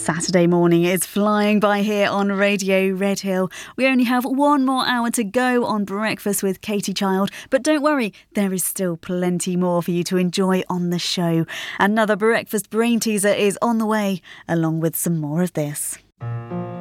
Saturday morning is flying by here on Radio Redhill. We only have 1 more hour to go on Breakfast with Katie Child, but don't worry, there is still plenty more for you to enjoy on the show. Another breakfast brain teaser is on the way, along with some more of this.